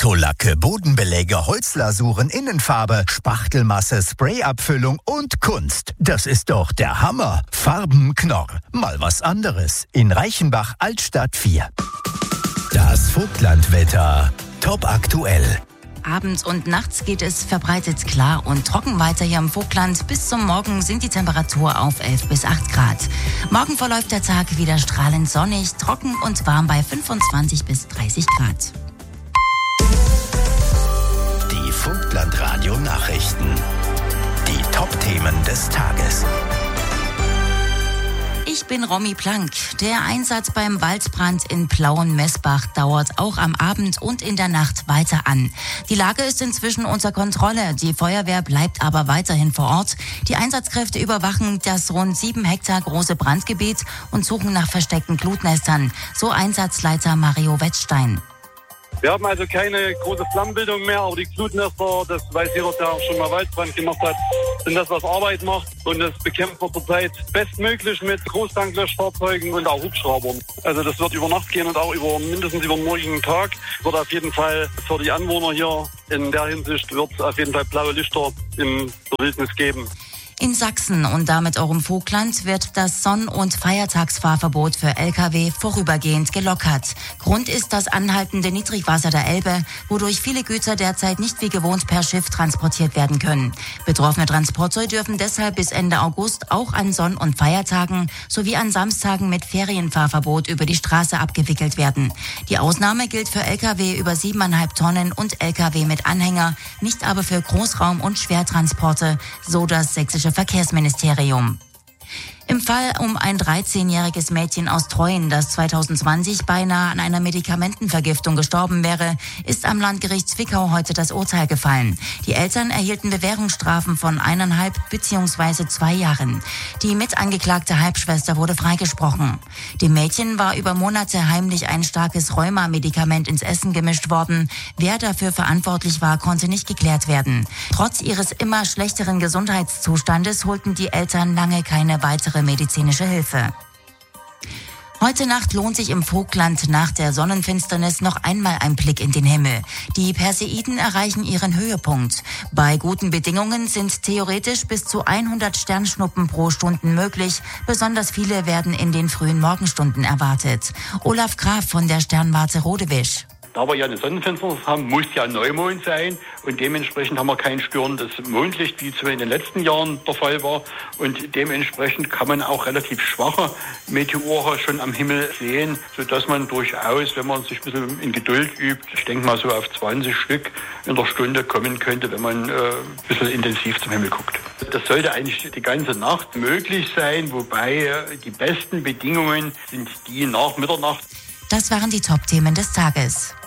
Autolacke, Bodenbeläge, Holzlasuren, Innenfarbe, Spachtelmasse, Sprayabfüllung und Kunst. Das ist doch der Hammer. Farbenknorr. Mal was anderes. In Reichenbach, Altstadt 4. Das Vogtlandwetter. Top aktuell. Abends und nachts geht es verbreitet klar und trocken weiter hier im Vogtland. Bis zum Morgen sind die Temperatur auf 11 bis 8 Grad. Morgen verläuft der Tag wieder strahlend sonnig, trocken und warm bei 25 bis 30 Grad. Die Vogtland-Radio-Nachrichten. Die Top-Themen des Tages. Ich bin Romy Plank. Der Einsatz beim Waldbrand in Plauen-Messbach dauert auch am Abend und in der Nacht weiter an. Die Lage ist inzwischen unter Kontrolle. Die Feuerwehr bleibt aber weiterhin vor Ort. Die Einsatzkräfte überwachen das rund 7 Hektar große Brandgebiet und suchen nach versteckten Glutnestern. So Einsatzleiter Mario Wettstein. Wir haben also keine große Flammenbildung mehr, aber die Glutnester, das weiß jeder, der schon mal Waldbrand gemacht hat, sind das, was Arbeit macht. Und das bekämpfen wir zurzeit bestmöglich mit Großtanklöschfahrzeugen und auch Hubschraubern. Also das wird über Nacht gehen und auch mindestens über den morgigen Tag. Wird auf jeden Fall für die Anwohner hier in der Hinsicht wird auf jeden Fall blaue Lichter in der Wildnis geben. In Sachsen und damit auch im Vogtland wird das Sonn- und Feiertagsfahrverbot für Lkw vorübergehend gelockert. Grund ist das anhaltende Niedrigwasser der Elbe, wodurch viele Güter derzeit nicht wie gewohnt per Schiff transportiert werden können. Betroffene Transporte dürfen deshalb bis Ende August auch an Sonn- und Feiertagen sowie an Samstagen mit Ferienfahrverbot über die Straße abgewickelt werden. Die Ausnahme gilt für Lkw über 7,5 Tonnen und Lkw mit Anhänger, nicht aber für Großraum- und Schwertransporte, so das sächsische Verkehrsministerium. Im Fall um ein 13-jähriges Mädchen aus Treuen, das 2020 beinahe an einer Medikamentenvergiftung gestorben wäre, ist am Landgericht Zwickau heute das Urteil gefallen. Die Eltern erhielten Bewährungsstrafen von 1,5 bzw. 2 Jahren. Die mitangeklagte Halbschwester wurde freigesprochen. Dem Mädchen war über Monate heimlich ein starkes Rheuma-Medikament ins Essen gemischt worden. Wer dafür verantwortlich war, konnte nicht geklärt werden. Trotz ihres immer schlechteren Gesundheitszustandes holten die Eltern lange keine weitere medizinische Hilfe. Heute Nacht lohnt sich im Vogtland nach der Sonnenfinsternis noch einmal ein Blick in den Himmel. Die Perseiden erreichen ihren Höhepunkt. Bei guten Bedingungen sind theoretisch bis zu 100 Sternschnuppen pro Stunde möglich. Besonders viele werden in den frühen Morgenstunden erwartet. Olaf Graf von der Sternwarte Rodewisch. Da wir ja eine Sonnenfinsternis haben, muss ja Neumond sein und dementsprechend haben wir kein störendes Mondlicht, wie es in den letzten Jahren der Fall war. Und dementsprechend kann man auch relativ schwache Meteore schon am Himmel sehen, sodass man durchaus, wenn man sich ein bisschen in Geduld übt, ich denke mal so auf 20 Stück in der Stunde kommen könnte, wenn man ein bisschen intensiv zum Himmel guckt. Das sollte eigentlich die ganze Nacht möglich sein, wobei die besten Bedingungen sind die nach Mitternacht. Das waren die Top-Themen des Tages.